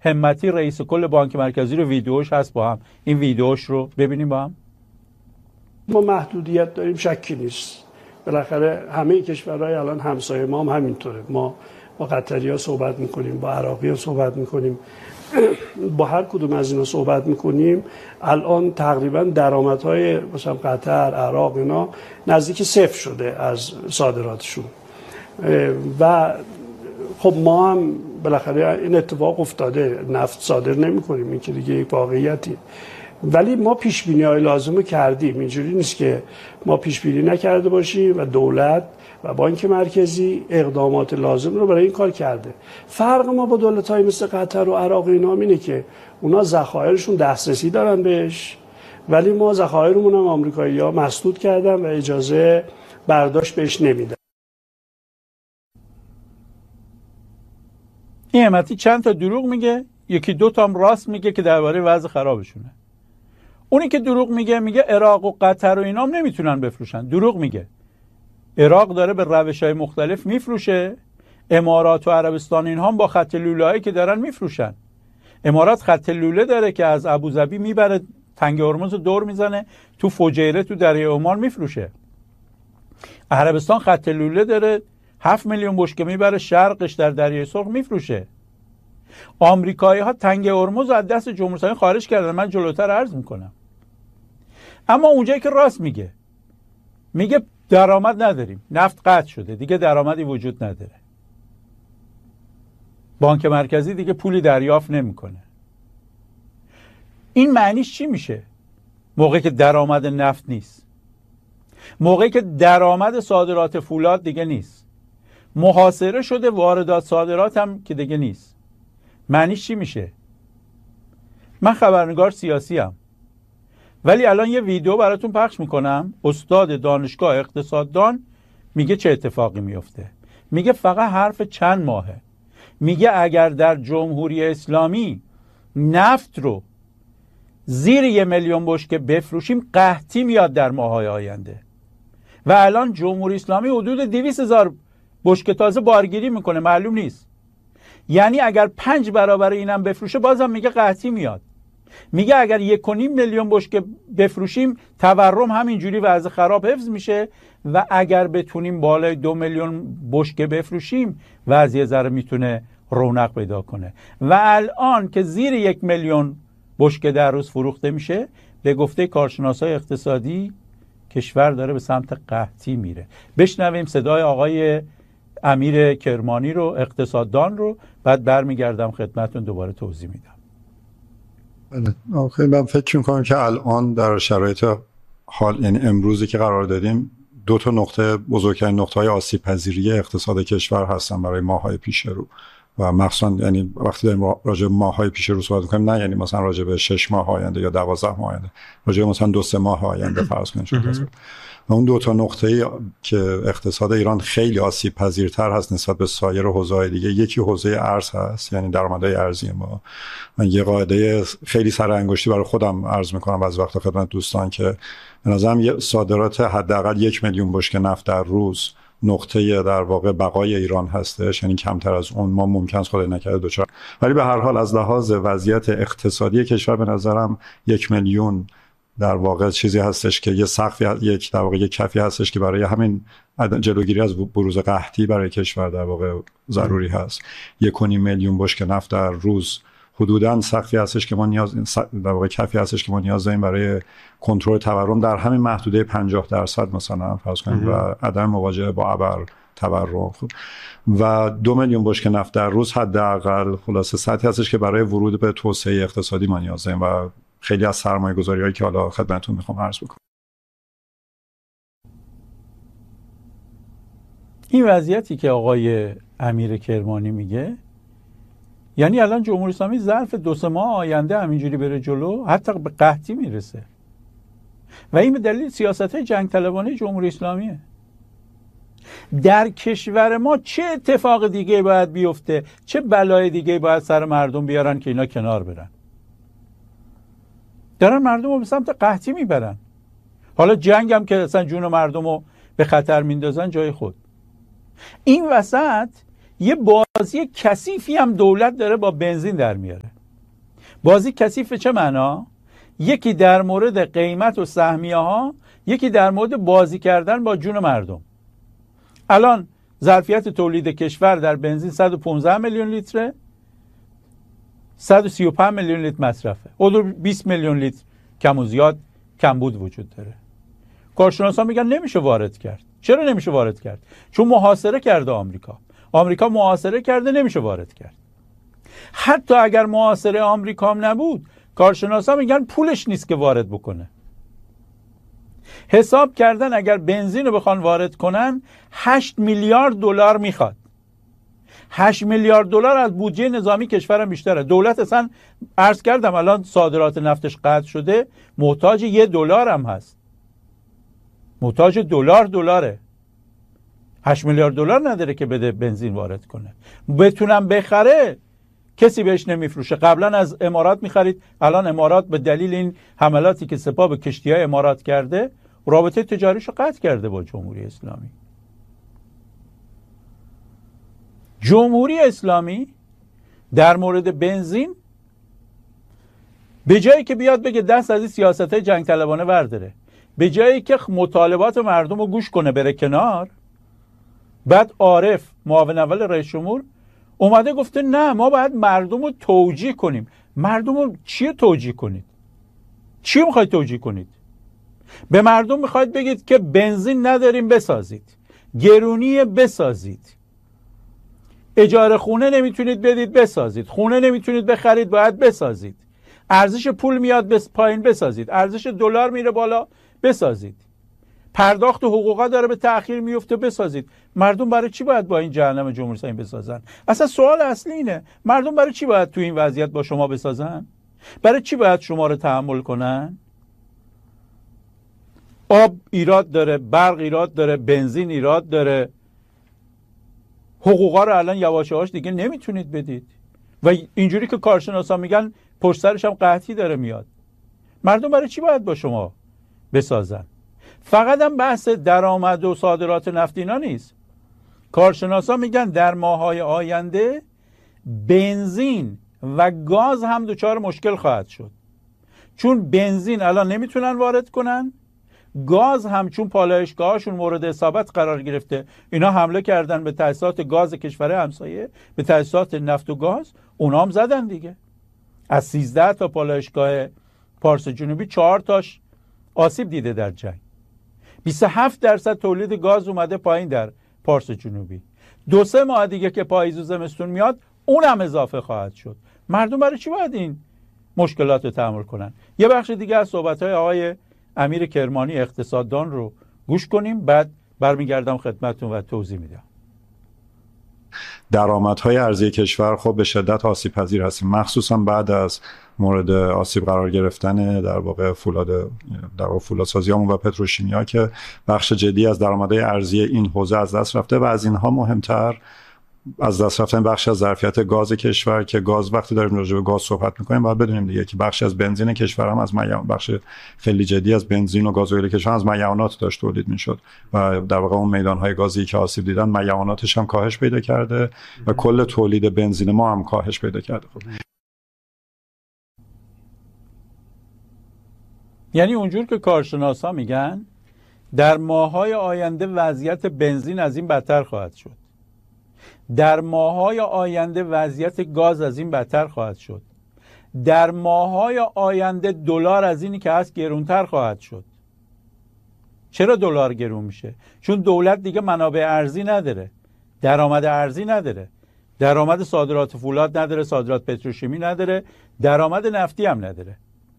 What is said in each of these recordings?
همتی رئیس کل بانک مرکزی رو ویدیوش هست با هم، این ویدیوش رو ببینیم با هم. ما محدودیت داریم، شکی نیست. بالاخره همه کشورهای الان همسایه ما هم همینطوره. ما با قطری‌ها صحبت میکنیم، با عراقی‌ها صحبت میکنیم، با هر کدوم از اینا صحبت میکنیم. الان تقریبا درآمدهای مثلا قطر، عراق اینا نزدیک صفر شده از صادراتشون و خب ما هم بالاخره این اتفاق افتاده، نفت صادر نمی‌کنیم، این که دیگه یک واقعیتی. ولی ما پیش بینی‌های لازم رو کردیم. اینجوری نیست که ما پیش بینی نکرده باشیم و دولت و بانک مرکزی اقدامات لازم رو برای این کار کرده. فرق ما با دولت‌های مثل قطر و عراق اینا اینه که اونا ذخایرشون دسترسی دارن بهش، ولی ما ذخایرمون هم آمریکایی‌ها مسدود کردن و اجازه برداشت بهش نمیدن. این همتی چند تا دروغ میگه، یکی دو تا هم راست میگه که درباره وضع خرابشونه. اونی که دروغ میگه عراق و قطر و اینام نمیتونن بفروشن، دروغ میگه. عراق داره به روش‌های مختلف میفروشه، امارات و عربستان اینها هم با خط لوله‌ای که دارن میفروشن. امارات خط لوله داره که از ابوظبی میبره تنگ هرمز رو دور میزنه تو فجیره تو دریای عمان میفروشه. عربستان خط لوله داره 7 میلیون بشکه میبره شرقش در دریای سرخ میفروشه. آمریکایی‌ها تنگ هرمز رو از دست جمهوری اسلامی خارج کردن، من جلوتر عرض میکنم. اما اونجایی که راست میگه درآمد نداریم، نفت قطع شده، دیگه درآمدی وجود نداره، بانک مرکزی دیگه پولی دریافت نمیکنه. این معنیش چی میشه؟ موقعی که درآمد نفت نیست، موقعی که درآمد صادرات فولاد دیگه نیست، محاصره شده واردات صادرات هم که دیگه نیست، معنیش چی میشه؟ من خبرنگار سیاسی ام، ولی الان یه ویدیو براتون پخش میکنم. استاد دانشگاه اقتصاددان میگه چه اتفاقی میفته. میگه فقط حرف چند ماهه. میگه اگر در جمهوری اسلامی نفت رو زیر 1 میلیون بشکه بفروشیم قحطی میاد در ماه‌های آینده. و الان جمهوری اسلامی حدود 200,000 بشکه تازه بارگیری میکنه، معلوم نیست. یعنی اگر 5 برابر اینم بفروشه بازم میگه قحطی میاد. میگه اگر 1.5 میلیون بشکه بفروشیم تورم همینجوری وضع خراب حفظ میشه و اگر بتونیم بالای 2 میلیون بشکه بفروشیم وضع ذره میتونه رونق پیدا کنه. و الان که زیر 1 میلیون بشکه در روز فروخته میشه، به گفته کارشناسای اقتصادی کشور داره به سمت قحطی میره. بشنویم صدای آقای امیر کرمانی رو، اقتصاددان رو، بعد برمیگردم خدمتتون دوباره توضیح میدم. خیلی من فکر میکنم که الان در شرایط حال، یعنی امروزی که قرار داریم، 2 تا نقطه بزرگترین نقطه‌های آسیب پذیری اقتصاد کشور هستن برای ماه‌های پیش رو و مخصوصا یعنی وقتی داریم راجع به ماه‌های پیش رو صحبت می‌کنیم، نه یعنی مثلا راجع به 6 ماه آینده یا 12 ماه آینده، راجع به مثلا 2-3 ماه آینده فرض کنید. و اون 2 تا نقطه‌ای که اقتصاد ایران خیلی آسیب پذیرتر هست نسبت به سایر حوزه‌های دیگه، یکی حوزه ارز هست، یعنی درآمدهای ارزی ما. من یه قاعده خیلی سر انگشتی برای خودم عرض می‌کنم بعضی وقتا خدمت دوستان که به نظرم صادرات حداقل 1 میلیون بشکه نفت در روز نقطه در واقع بقای ایران هستش، یعنی کمتر از اون ما ممکن است خدای نکرده دوچار. ولی به هر حال از لحاظ وضعیت اقتصادی کشور به نظرم 1 میلیون در واقع چیزی هستش که یه سقفی، یک در واقع یک کفی هستش که برای همین جلوگیری از بروز قحطی برای کشور در واقع ضروری هست. 1.5 میلیون بشکه نفت در روز حدوداً سقفی هستش که ما نیاز، در واقع کفی هستش که ما نیاز داریم برای کنترل تورم در همین محدوده 50% مثلا فرض کنیم و عدم مواجهه با ابر تورم. و 2 میلیون بشکه نفت در روز حداقل خلاصه سطحی هستش که برای ورود به توسعه اقتصادی ما نیاز داریم و خیلی از سرمایه‌گذاری‌هایی که حالا خدمتتون میخوام عرض بکنم. این وضعیتی که آقای امیر کرمانی میگه، یعنی الان جمهوری اسلامی ظرف 2-3 ماه آینده همینجوری بره جلو حتی به قحطی میرسه و این به دلیل سیاست‌های جنگ طلبانه جمهوری اسلامیه. در کشور ما چه اتفاق دیگه باید بیفته، چه بلای دیگه باید سر مردم بیارن که اینا کنار برن؟ دارن مردم رو به سمت قحطی میبرن. حالا جنگ هم که اصلا جون مردم رو به خطر میندازن جای خود. این وسط یه بازی کثیفی هم دولت داره با بنزین در میاره. بازی کثیف چه معنا؟ یکی در مورد قیمت و سهمیه ها، یکی در مورد بازی کردن با جون مردم. الان ظرفیت تولید کشور در بنزین 115 میلیون لیتره، 135 میلیون لیتر مصرفه، حدود 20 میلیون لیتر کم و زیاد کمبود وجود داره. کارشناسان میگن نمیشه وارد کرد. چرا نمیشه وارد کرد؟ چون محاصره کرده آمریکا محاصره کرده، نمیشه وارد کرد. حتی اگر محاصره آمریکا هم نبود، کارشناسان میگن پولش نیست که وارد بکنه. حساب کردن اگر بنزین رو بخوان وارد کنن 8 میلیارد دلار میخواد. 8 میلیارد دلار از بودجه نظامی کشورم بیشتره. دولت اصلا عرض کردم الان صادرات نفتش قطع شده، محتاج $1 هم هست. محتاج دلاره. 8 میلیارد دلار نداره که بده بنزین وارد کنه. بتونم بخره کسی بهش نمیفروشه. قبلا از امارات میخرید، الان امارات به دلیل این حملاتی که سپاه به کشتی‌های امارات کرده رابطه تجاریشو قطع کرده با جمهوری اسلامی. جمهوری اسلامی در مورد بنزین به جایی که بیاد بگه دست از این سیاست‌های جنگ طلبانه برداره، به جایی که مطالبات مردم رو گوش کنه بره کنار، بعد عارف معاون اول رئیس جمهور اومده گفته نه ما باید مردم رو توجیه کنیم. مردم رو چی توجیه کنید؟ چی میخواید توجیه کنید؟ به مردم میخواید بگید که بنزین نداریم بسازید، گرونی بسازید، اجاره خونه نمیتونید بدید بسازید، خونه نمیتونید بخرید باید بسازید، ارزش پول میاد پایین بسازید، ارزش دلار میره بالا بسازید، پرداخت حقوقا داره به تأخیر میفته بسازید. مردم برای چی باید با این جهنم جمهوری اسلامی بسازن؟ اصلا سوال اصلی اینه، مردم برای چی باید تو این وضعیت با شما بسازن؟ برای چی باید شما رو تحمل کنن؟ آب ایراد داره، برق ایراد داره، بنزین ایراد داره، حقوقا رو الان یواش یواش دیگه نمیتونید بدید و اینجوری که کارشناسا میگن پشت سرش هم قحطی داره میاد. مردم برای چی باید با شما بسازن؟ فقط هم بحث درآمد و صادرات نفت اینا نیست. کارشناسا میگن در ماه‌های آینده بنزین و گاز هم دچار مشکل خواهد شد، چون بنزین الان نمیتونن وارد کنن، گاز هم چون پالایشگاهاشون مورد اصابت قرار گرفته، اینا حمله کردن به تأسیسات گاز کشور همسایه، به تأسیسات نفت و گاز، اونا هم زدن دیگه. از 13 تا پالایشگاه پارس جنوبی 4 تاش آسیب دیده در جنگ. 27% تولید گاز اومده پایین در پارس جنوبی. 2-3 ماه دیگه که پاییز و زمستون میاد اونم اضافه خواهد شد. مردم برای چی باید این مشکلات رو تحمل کنن؟ یه بخش دیگه از صحبت‌های آقای امیر کرمانی اقتصاددان رو گوش کنیم، بعد برمیگردم خدمتتون و توضیح میدم. درآمدهای ارزی کشور خب به شدت آسیب پذیر هستیم، مخصوصا بعد از مورد آسیب قرار گرفتن در واقع فولادسازیامون و پتروشیمیا که بخش جدی از درآمدهای ارزی این حوزه از دست رفته و از اینها مهمتر از دست رفتن بخش از ظرفیت گاز کشور، که گاز وقتی داریم راجع به گاز صحبت می‌کنیم باید بدونیم دیگه که بخش از بنزین کشور هم از بخش خیلی جدی از بنزین و گازوئیل کشور از میعانات داشت تولید میشد و در واقع اون میدان‌های گازی که آسیب دیدن میعاناتش هم کاهش پیدا کرده و کل تولید بنزین ما هم کاهش پیدا کرده. خب یعنی اونجور که کارشناسا میگن در ماه‌های آینده وضعیت بنزین از این بدتر خواهد شد، در ماه‌های آینده وضعیت گاز از این بدتر خواهد شد، در ماه‌های آینده دلار از اینی که هست گرونتر خواهد شد. چرا دلار گرون میشه؟ چون دولت دیگه منابع ارزی نداره، درآمد ارزی نداره، درآمد صادرات فولاد نداره، صادرات پتروشیمی نداره، درآمد نفتی هم نداره.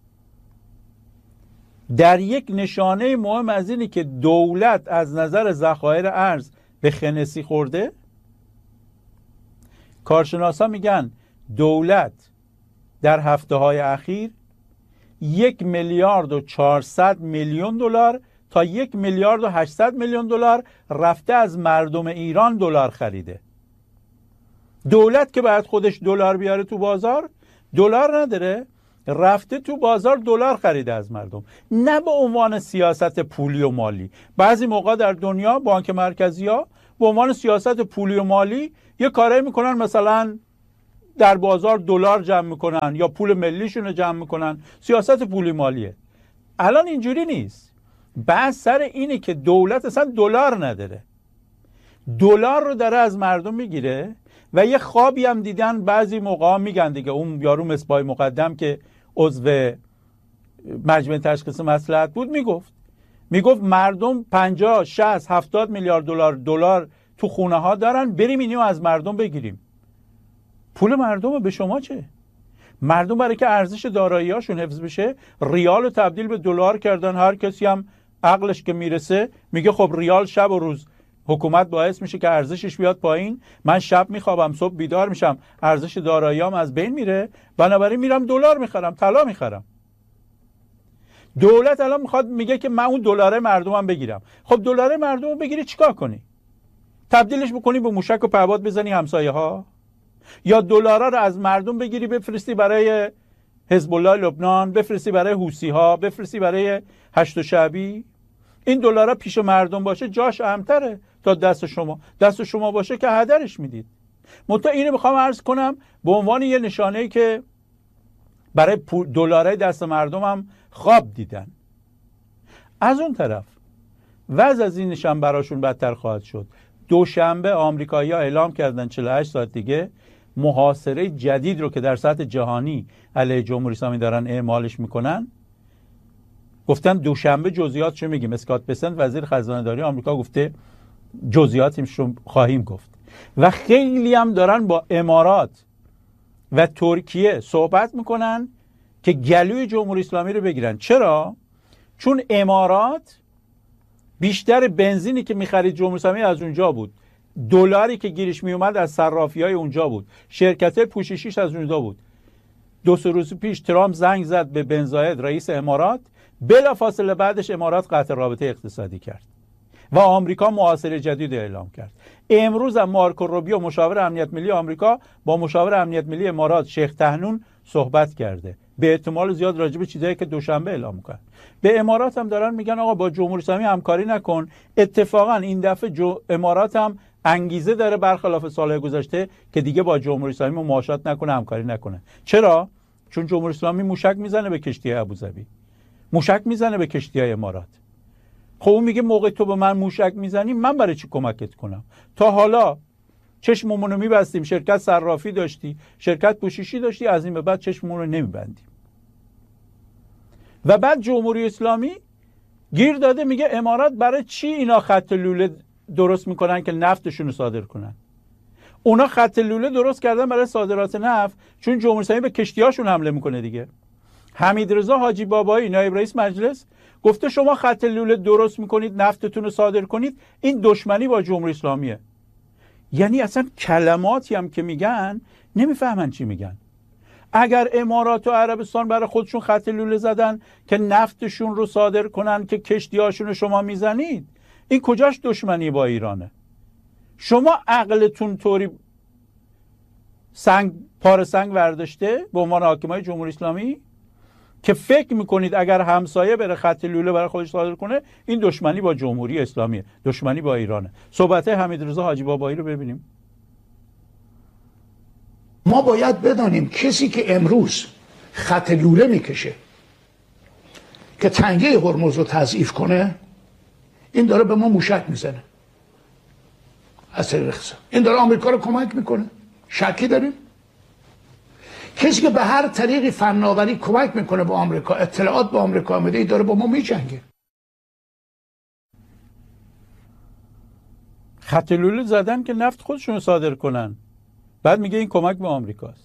در یک نشانه مهم از اینی که دولت از نظر ذخایر ارز به خنثی خورده، کارشناسا میگن دولت در هفته‌های اخیر 1,400,000,000 دلار تا 1,800,000,000 دلار رفته از مردم ایران دلار خریده. دولت که باید خودش دلار بیاره تو بازار، دلار نداره، رفته تو بازار دلار خریده از مردم، نه به عنوان سیاست پولی و مالی. بعضی موقع در دنیا بانک مرکزی ها به عنوان سیاست پولی و مالی یه کاری میکنن، مثلا در بازار دلار جمع میکنن یا پول ملیشون رو جمع میکنن، سیاست پولی مالیه. الان اینجوری نیست. بحث سر اینه که دولت اصلا دلار نداره، دلار رو داره از مردم میگیره. و یه خوابی هم دیدن بعضی موقعا، میگن دیگه، اون یارو مصباح مقدم که عضو مجمع تشخیص مصلحت بود میگفت مردم 50 60 70 میلیارد دلار تو خونه ها دارن، بریم اینو از مردم بگیریم. پول مردم به شما چه؟ مردم برای که ارزش دارایی‌هاشون حفظ بشه ریال رو تبدیل به دلار کردن. هر کسی هم عقلش که میرسه میگه خب ریال شب و روز حکومت باعث میشه که ارزشش بیاد پایین، من شب میخوابم صبح بیدار میشم ارزش داراییام از بین میره، بنابراین میرم دلار میخرم، طلا میخرم. دولت الان میگه که من اون دلاره مردمم بگیرم. خب دلاره مردمو بگیری چیکار کنی؟ تبدیلش بکنی به موشک و پهپاد بزنی همسایه ها؟ یا دلارا رو از مردم بگیری بفرستی برای حزب الله لبنان، بفرستی برای حوثی ها، بفرستی برای هشت شعبی؟ این دلارا پیش مردم باشه جاش اهم‌تره تا دست شما باشه که هدرش میدید. منتها اینو میخوام عرض کنم به عنوان یه نشانه‌ای که برای دلارای دست مردم هم خواب دیدن. از اون طرف وضع از این نشان براشون بدتر خواهد شد. دوشنبه آمریکایی‌ها اعلام کردن 48 ساعت دیگه محاصره جدید رو که در سطح جهانی علیه جمهوری اسلامی دارن اعمالش میکنن. گفتن دوشنبه جزئیاتشو میگیم. اسکات بسنت وزیر خزانه داری آمریکا گفته جزئیاتش رو خواهیم گفت. و خیلی هم دارن با امارات و ترکیه صحبت میکنن که گلوی جمهوری اسلامی رو بگیرن. چرا؟ چون امارات بیشتر بنزینی که میخرید جمهوری اسلامی از اونجا بود، دلاری که گیرش میومد از صرافی‌های اونجا بود، شرکت‌های پوششیش از اونجا بود. 2 روز پیش ترامپ زنگ زد به بن زاید رئیس امارات، بلافاصله بعدش امارات قطع رابطه اقتصادی کرد و آمریکا محاصره جدید اعلام کرد. امروز هم مارکو روبیو مشاور امنیت ملی آمریکا با مشاور امنیت ملی امارات شیخ طحنون صحبت کرده، به احتمال زیاد راجع به چیزایی که دوشنبه اعلام می‌کنن. به امارات هم دارن میگن آقا با جمهوری اسلامی همکاری نکن. اتفاقا این دفعه امارات هم انگیزه داره برخلاف سالهای گذشته که دیگه با جمهوری اسلامی مماشات نکنه، همکاری نکنه. چرا؟ چون جمهوری اسلامی موشک میزنه به کشتی ابوظبی، موشک میزنه به کشتی‌های امارات. خب اون میگه موقع تو به من موشک میزنی من برای چی کمکت کنم؟ تا حالا چشممون رو میبستیم، شرکت صرافی داشتی، شرکت پوششی داشتی، از این به بعد چشممون رو نمیبندیم. و بعد جمهوری اسلامی گیر داده میگه امارات برای چی اینا خط لوله درست میکنن که نفتشون رو صادر کنن؟ اونا خط لوله درست کردن برای صادرات نفت چون جمهوری اسلامی به کشتی‌هاشون حمله میکنه دیگه. حمیدرضا حاجی بابایی نایب رئیس مجلس گفته شما خط لوله درست میکنید نفتتون رو صادر کنید، این دشمنی با جمهوری اسلامیه. یعنی اصلا کلماتی هم که میگن نمیفهمن چی میگن. اگر امارات و عربستان برای خودشون خط لوله زدن که نفتشون رو صادر کنن که کشتی‌هاشون رو شما میزنید، این کجاش دشمنی با ایرانه؟ شما عقلتون طوری پاره سنگ ورداشته به عنوان حاکمای جمهوری اسلامی که فکر میکنید اگر همسایه بره خط لوله برای خودش صادر کنه این دشمنی با جمهوری اسلامیه، دشمنی با ایرانه. صحبت حمیدرضا حاجی بابایی رو ببینیم. ما باید بدانیم کسی که امروز خط لوله میکشه که تنگه هرمز رو تضعیف کنه، این داره به ما موشک میزنه از طریق خزر. این داره آمریکا رو کمک میکنه. شکی داریم؟ کسی که به هر طریقی فناوری کمک میکنه به آمریکا، اطلاعات به آمریکا میده، این داره با ما میجنگه. خط لوله زدن که نفت خودشون رو صادر کنن، بعد میگه این کمک به آمریکاست.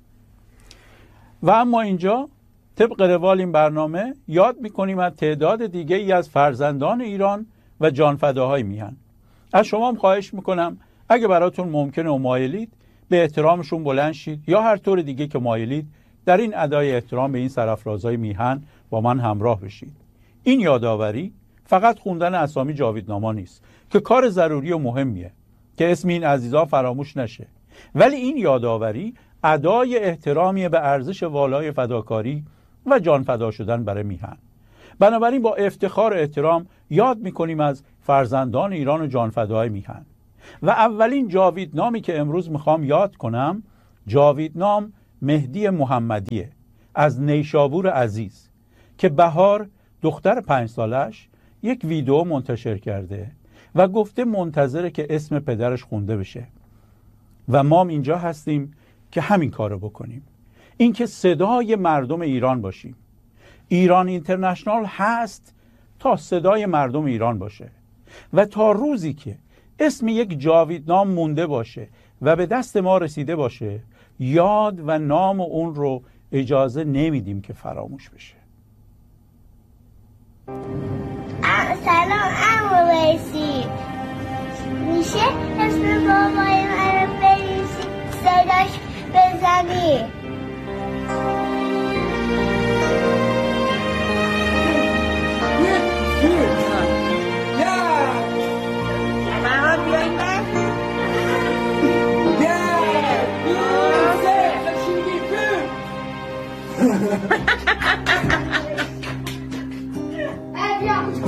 و اما اینجا طبق روال این برنامه یاد میکنیم از تعداد دیگه ای از فرزندان ایران و جانفداهای میهن. از شما هم خواهش میکنم اگه براتون ممکنه و مایلید به احترامشون بلند شید یا هر طور دیگه که مایلید در این ادای احترام به این سرافرازهای میهن با من همراه بشید. این یادآوری فقط خوندن اسامی جاویدنامه نیست که کار ضروری و مهمیه که اسم این عزیزا فراموش نشه، ولی این یادآوری ادای احترامی به ارزش والای فداکاری و جان فدا شدن برای میهن. بنابراین با افتخار و احترام یاد میکنیم از فرزندان ایران و جان فدای میهن. و اولین جاویدنامی که امروز میخوام یاد کنم جاویدنام مهدی محمدیه از نیشابور عزیز که بهار دختر 5 سالش یک ویدیو منتشر کرده و گفته منتظره که اسم پدرش خونده بشه و ما اینجا هستیم که همین کارو بکنیم، اینکه صدای مردم ایران باشیم. ایران اینترنشنال هست تا صدای مردم ایران باشه و تا روزی که اسم یک جاویدنام مونده باشه و به دست ما رسیده باشه، یاد و نام اون رو اجازه نمیدیم که فراموش بشه. سلام عمو ویسی، میشه اسم بابای من رو بنویسی صداش بزنی؟ Yeah.